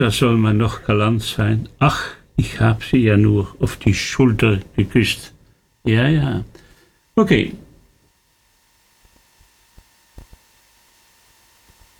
das soll man noch galant sein. Ach, ich hab sie ja nur auf die Schulter geküsst. Ja, ja. Oké,